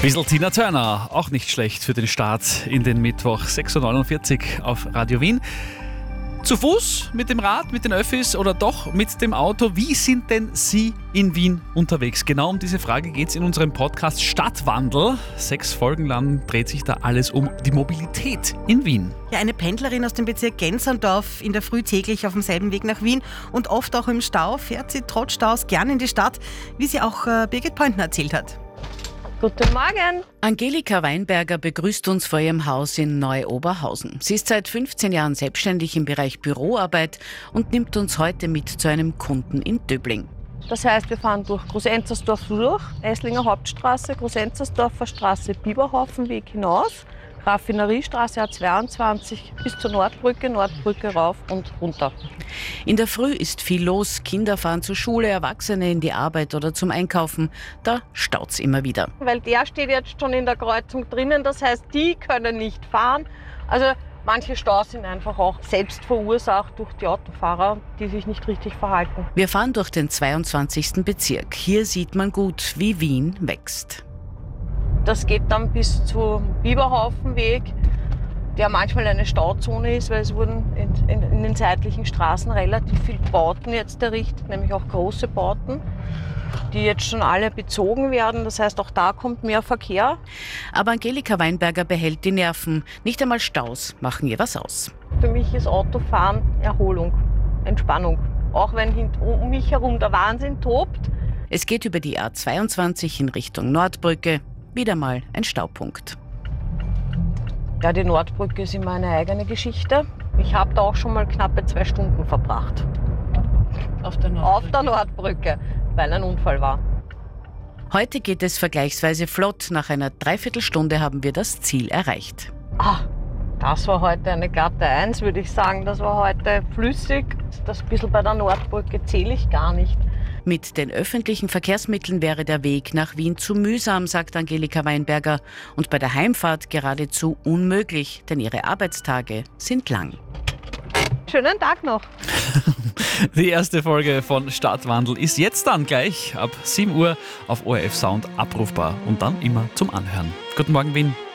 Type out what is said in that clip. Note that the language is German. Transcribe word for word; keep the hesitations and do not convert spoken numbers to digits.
Bissl Tina Turner, auch nicht schlecht für den Start in den Mittwoch. sechs Uhr neunundvierzig auf Radio Wien. Zu Fuß, mit dem Rad, mit den Öffis oder doch mit dem Auto? Wie sind denn Sie in Wien unterwegs? Genau um diese Frage geht es in unserem Podcast Stadtwandel. Sechs Folgen lang dreht sich da alles um die Mobilität in Wien. Ja, eine Pendlerin aus dem Bezirk Genserndorf in der Früh täglich auf demselben Weg nach Wien und oft auch im Stau, fährt sie trotz Staus gern in die Stadt, wie sie auch äh, Birgit Pointner erzählt hat. Guten Morgen. Angelika Weinberger begrüßt uns vor ihrem Haus in Neu-Oberhausen. Sie ist seit fünfzehn Jahren selbstständig im Bereich Büroarbeit und nimmt uns heute mit zu einem Kunden in Döbling. Das heißt, wir fahren durch Großenzersdorf durch, Eislinger Hauptstraße, Großenzersdorfer Straße, Biberhaufenweg hinaus, Raffineriestraße A zweiundzwanzig bis zur Nordbrücke, Nordbrücke rauf und runter. In der Früh ist viel los. Kinder fahren zur Schule, Erwachsene in die Arbeit oder zum Einkaufen. Da staut's immer wieder. Weil der steht jetzt schon in der Kreuzung drinnen, das heißt, die können nicht fahren. Also manche Staus sind einfach auch selbst verursacht durch die Autofahrer, die sich nicht richtig verhalten. Wir fahren durch den zweiundzwanzigsten Bezirk. Hier sieht man gut, wie Wien wächst. Das geht dann bis zum Biberhaufenweg, der manchmal eine Stauzone ist, weil es wurden in, in, in den seitlichen Straßen relativ viele Bauten jetzt errichtet, nämlich auch große Bauten, die jetzt schon alle bezogen werden. Das heißt, auch da kommt mehr Verkehr. Aber Angelika Weinberger behält die Nerven. Nicht einmal Staus machen ihr was aus. Für mich ist Autofahren Erholung, Entspannung. Auch wenn hint- um mich herum der Wahnsinn tobt. Es geht über die A zweiundzwanzig in Richtung Nordbrücke. Wieder mal ein Staupunkt. Ja, die Nordbrücke ist immer eine eigene Geschichte. Ich habe da auch schon mal knappe zwei Stunden verbracht. Auf der Nordbrücke? Auf der Nordbrücke, weil ein Unfall war. Heute geht es vergleichsweise flott. Nach einer Dreiviertelstunde haben wir das Ziel erreicht. Ah, das war heute eine glatte Eins, würde ich sagen. Das war heute flüssig. Das bisschen bei der Nordbrücke zähle ich gar nicht. Mit den öffentlichen Verkehrsmitteln wäre der Weg nach Wien zu mühsam, sagt Angelika Weinberger. Und bei der Heimfahrt geradezu unmöglich, denn ihre Arbeitstage sind lang. Schönen Tag noch. Die erste Folge von Stadtwandel ist jetzt dann gleich ab sieben Uhr auf O R F Sound abrufbar und dann immer zum Anhören. Guten Morgen, Wien.